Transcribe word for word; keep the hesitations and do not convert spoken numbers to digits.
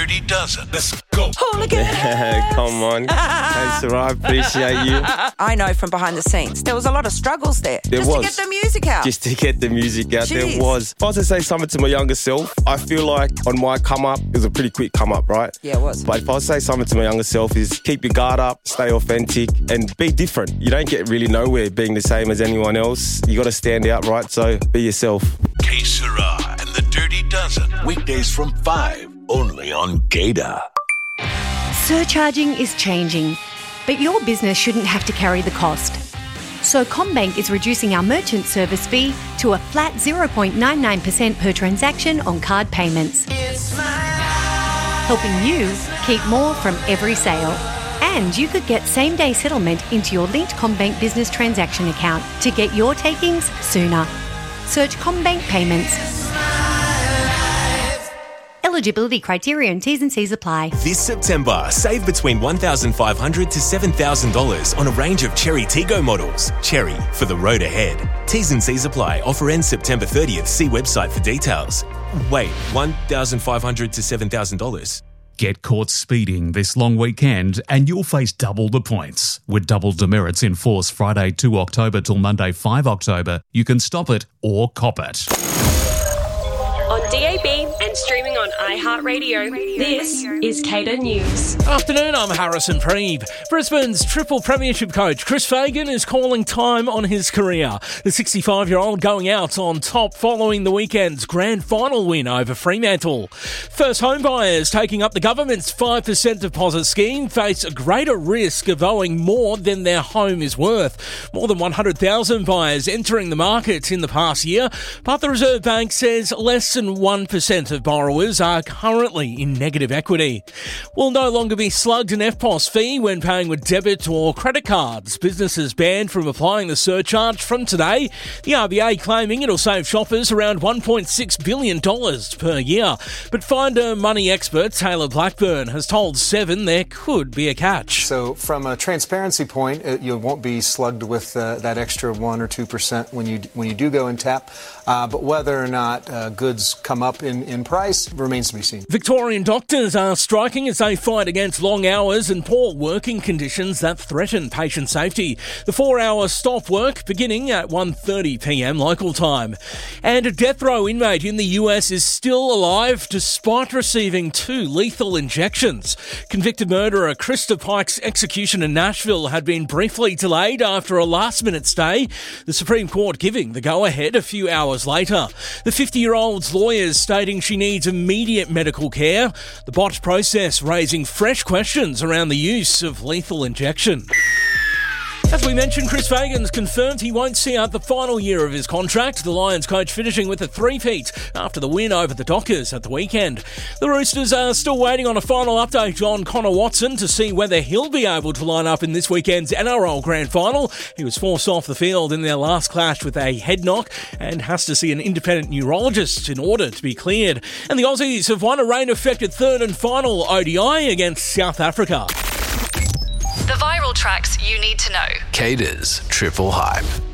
Dirty Dozen. Let's go. Come on. Thanks, Sarah. I appreciate you. I know from behind the scenes, there was a lot of struggles there. There just was. to get the music out. Just to get the music out, Jeez. there was. If I was to say something to my younger self, I feel like on my come up, it was a pretty quick come up, right? Yeah, it was. But if I was to say something to my younger self is keep your guard up, stay authentic and be different. You don't get really nowhere being the same as anyone else. You got to stand out, right? So be yourself. K Sarah and the Dirty Dozen. Weekdays from five, only on Gator. Surcharging is changing, but your business shouldn't have to carry the cost. So CommBank is reducing our merchant service fee to a flat zero point nine nine percent per transaction on card payments, helping you keep more from every sale. And you could get same-day settlement into your linked CommBank business transaction account to get your takings sooner. Search CommBank Payments. Eligibility criteria and T's and C's apply. This September, save between one thousand five hundred dollars to seven thousand dollars on a range of Cherry Tiggo models. Cherry, for the road ahead. T's and C's apply. Offer ends September thirtieth. See website for details. Wait, one thousand five hundred dollars to seven thousand dollars? Get caught speeding this long weekend and you'll face double the points. With double demerits in force Friday the second of October till Monday the fifth of October, you can stop it or cop it. On D A B and streaming on iHeartRadio, this is Cater News. Afternoon, I'm Harrison Preeb. Brisbane's triple premiership coach Chris Fagan is calling time on his career. The sixty-five-year-old going out on top following the weekend's grand final win over Fremantle. First home buyers taking up the government's five percent deposit scheme face a greater risk of owing more than their home is worth. More than one hundred thousand buyers entering the market in the past year, but the Reserve Bank says less than one percent of borrowers are currently in negative equity. Will no longer be slugged an F P O S fee when paying with debit or credit cards. Businesses banned from applying the surcharge from today. The R B A claiming it'll save shoppers around one point six billion dollars per year. But Finder money expert Taylor Blackburn has told Seven there could be a catch. So from a transparency point, it, you won't be slugged with uh, that extra one or two percent when you when you do go and tap. Uh, but whether or not uh, goods come up in, in price remains to be seen. Victorian doctors are striking as they fight against long hours and poor working conditions that threaten patient safety. The four-hour stop work beginning at one thirty p.m. local time. And a death row inmate in the U S is still alive despite receiving two lethal injections. Convicted murderer Krista Pike's execution in Nashville had been briefly delayed after a last-minute stay, the Supreme Court giving the go-ahead a few hours later. The fifty-year-old's lawyers stating she needs immediate medical care. The botched process raising fresh questions around the use of lethal injection. As we mentioned, Chris Fagan's confirmed he won't see out the final year of his contract. The Lions coach finishing with a three-peat after the win over the Dockers at the weekend. The Roosters are still waiting on a final update on Connor Watson to see whether he'll be able to line up in this weekend's N R L Grand Final. He was forced off the field in their last clash with a head knock and has to see an independent neurologist in order to be cleared. And the Aussies have won a rain-affected third and final O D I against South Africa. The viral tracks you need to know. Cater's Triple Hype.